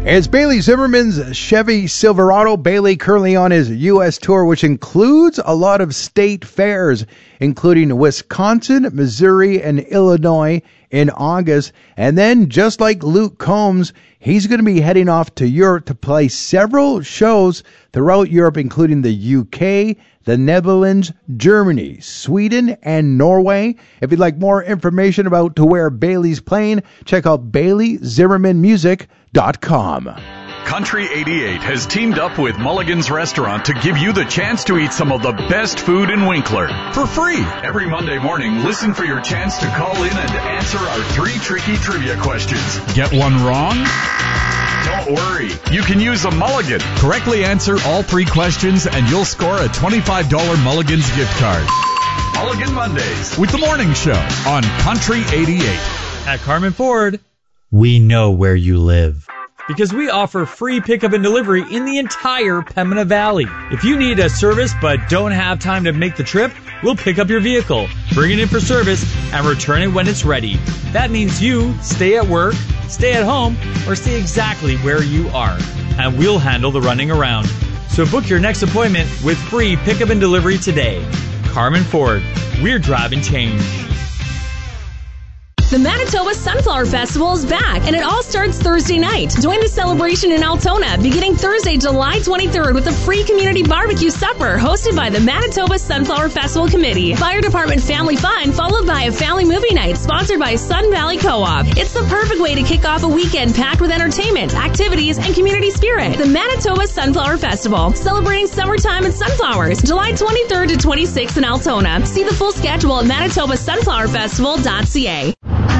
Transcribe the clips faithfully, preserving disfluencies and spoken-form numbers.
It's Bailey Zimmerman's Chevy Silverado. Bailey currently on his U S tour, which includes a lot of state fairs, including Wisconsin, Missouri, and Illinois in August. And then, just like Luke Combs, he's going to be heading off to Europe to play several shows throughout Europe, including the U K, the Netherlands, Germany, Sweden, and Norway. If you'd like more information about to where Bailey's playing, check out Bailey Zimmerman Music dot com. Country eighty-eight has teamed up with Mulligan's Restaurant to give you the chance to eat some of the best food in Winkler for free. Every Monday morning, listen for your chance to call in and answer our three tricky trivia questions. Get one wrong? Don't worry. You can use a mulligan. Correctly answer all three questions and you'll score a twenty-five dollars Mulligan's gift card. Mulligan Mondays with the morning show on Country eighty-eight. At Carmen Ford, we know where you live, because we offer free pickup and delivery in the entire Pembina Valley. If you need a service but don't have time to make the trip, we'll pick up your vehicle, bring it in for service, and return it when it's ready. That means you stay at work, stay at home, or stay exactly where you are, and we'll handle the running around. So book your next appointment with free pickup and delivery today. Carmen Ford, we're driving change. The Manitoba Sunflower Festival is back, and it all starts Thursday night. Join the celebration in Altona, beginning Thursday, July twenty-third, with a free community barbecue supper hosted by the Manitoba Sunflower Festival Committee. Fire Department Family Fun, followed by a family movie night sponsored by Sun Valley Co-op. It's the perfect way to kick off a weekend packed with entertainment, activities, and community spirit. The Manitoba Sunflower Festival, celebrating summertime and sunflowers, July twenty-third to twenty-sixth in Altona. See the full schedule at manitoba sunflower festival dot c a.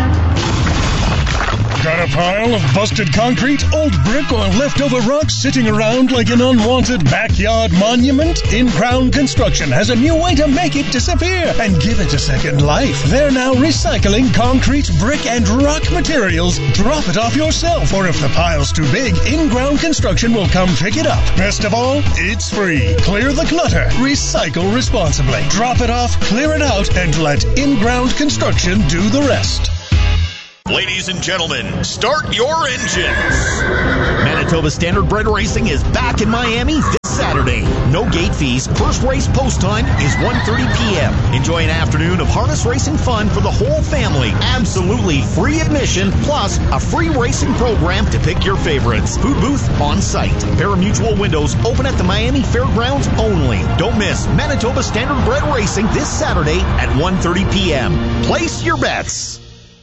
Got a pile of busted concrete, old brick, or leftover rocks sitting around like an unwanted backyard monument? In-Crown Construction has a new way to make it disappear and give it a second life. They're now recycling concrete, brick, and rock materials. Drop it off yourself, or if the pile's too big, In-Crown Construction will come pick it up. Best of all, it's free. Clear the clutter. Recycle responsibly. Drop it off, clear it out, and let In-Crown Construction do the rest. Ladies and gentlemen, start your engines. Manitoba Standardbred Racing is back in Miami this Saturday. No gate fees. First race post time is one thirty p.m. Enjoy an afternoon of harness racing fun for the whole family. Absolutely free admission, plus a free racing program to pick your favorites. Food booth on site. Parimutuel windows open at the Miami Fairgrounds only. Don't miss Manitoba Standardbred Racing this Saturday at one thirty p.m. Place your bets.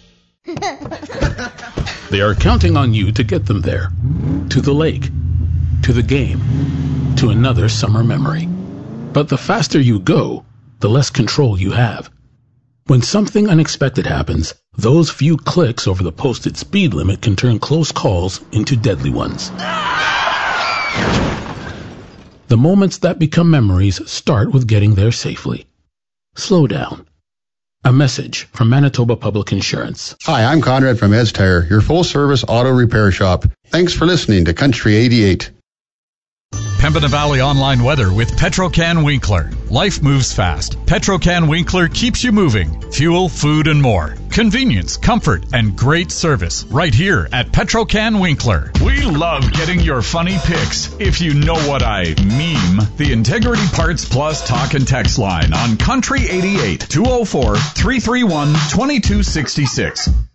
They are counting on you to get them there. To the lake. To the game. To another summer memory. But the faster you go, the less control you have. When something unexpected happens, those few clicks over the posted speed limit can turn close calls into deadly ones. The moments that become memories start with getting there safely. Slow down. A message from Manitoba Public Insurance. Hi, I'm Conrad from Ed's Tire, your full-service auto repair shop. Thanks for listening to Country eighty-eight. Pembina Valley online weather with Petrocan Winkler. Life moves fast. Petrocan Winkler keeps you moving. Fuel, food, and more. Convenience, comfort, and great service right here at Petrocan Winkler. We love getting your funny pics, if you know what I meme. The Integrity Parts Plus talk and text line on Country eighty-eight, two oh four, three three one, two two six six.